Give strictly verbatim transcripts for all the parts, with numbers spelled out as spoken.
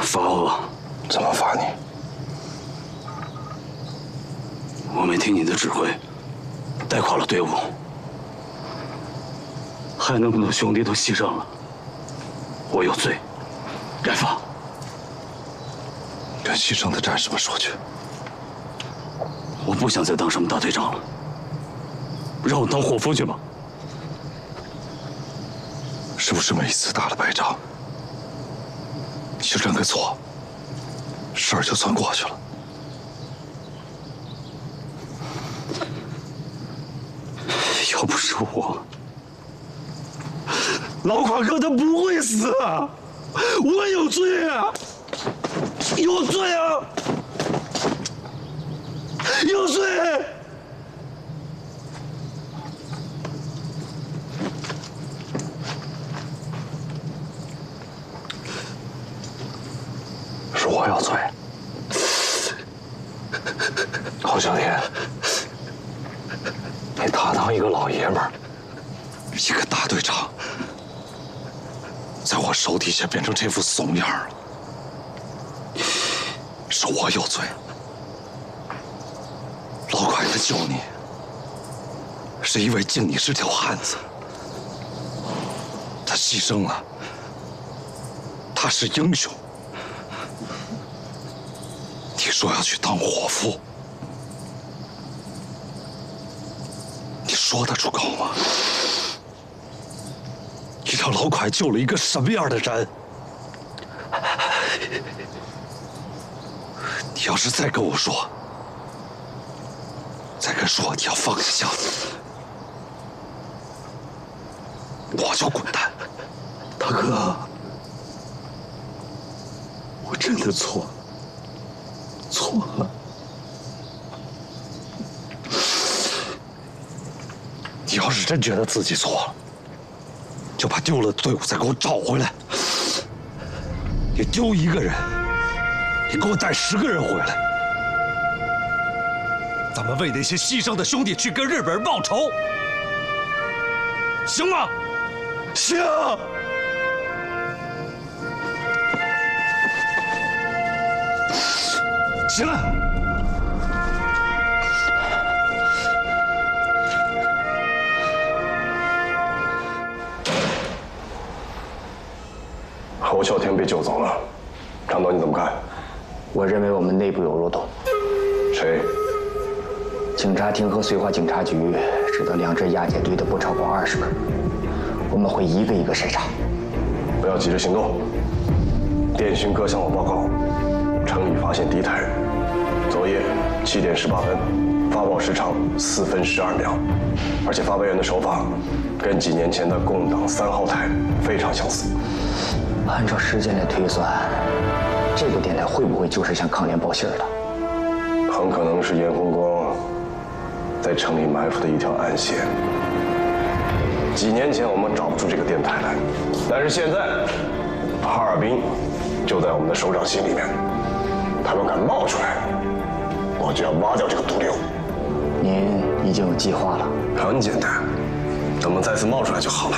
罚我。 怎么罚你？ 我没听你的指挥，带垮了队伍，害那么多兄弟都牺牲了，我有罪，该罚。 跟牺牲的战士们说去， 我不想再当什么大队长了，让我当伙夫去吧。 是不是每一次打了败仗，你就认个错，事儿就算过去了？ 要不是我，老垮哥他不会死啊！我有罪啊！有罪啊！有罪！ 是我有罪。侯小天，你堂堂一个老爷们儿，一个大队长，在我手底下变成这副怂样了，是我有罪。老快他救你，是因为敬你是条汉子，他牺牲了，他是英雄。你说要去当伙夫，你说得出口吗？你让老蒯救了一个什么样的人？你要是再跟我说，再跟说你要放下箱子，我就滚蛋。 大哥，我真的错了。错了， 你要是真觉得自己错了，就把丢了的队伍再给我找回来。你丢一个人，你给我带十个人回来，咱们为那些牺牲的兄弟去跟日本人报仇，行吗？ 行。 起来！ 侯啸天被救走了，张导你怎么看？ 我认为我们内部有漏洞。 谁？ 警察厅和绥化警察局知道两支押解队的不超过二十个，我们会一个一个筛查。 不要急着行动。电讯科向我报告，城里发现敌台。昨夜七点十八分，发报时长四分十二秒，而且发报员的手法跟几年前的共党三号台非常相似。 按照时间来推算，这个电台会不会就是向康联报信儿的？ 很可能是严红光在城里埋伏的一条暗线。几年前我们找不出这个电台来，但是现在哈尔滨就在我们的手掌心里面，他们敢冒出来，我就要挖掉这个毒瘤。 您已经有计划了？ 很简单，等们再次冒出来就好了。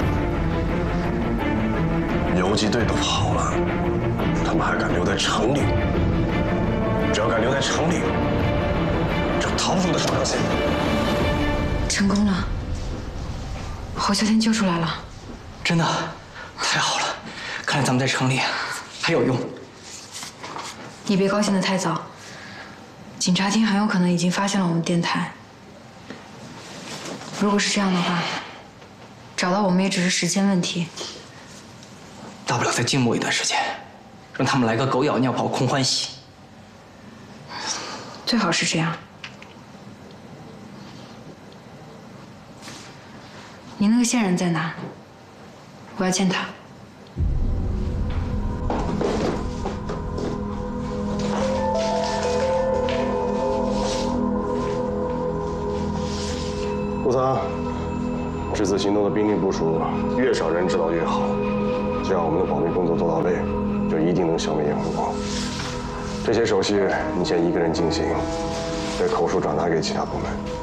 游击队都跑了，他们还敢留在城里？只要敢留在城里，就逃不出的手掌心。 成功了，侯啸天救出来了。 真的，太好了！看来咱们在城里还有用。 你别高兴得太早，警察厅很有可能已经发现了我们电台。如果是这样的话，找到我们也只是时间问题。 大不了再静默一段时间，让他们来个狗咬尿跑空欢喜。 最好是这样。你那个线人在哪？我要见他。 顾仓，这次行动的兵力部署，越少人知道越好。只要我们的保密工作做到位，就一定能消灭严红光。这些手续你先一个人进行，再口述转达给其他部门。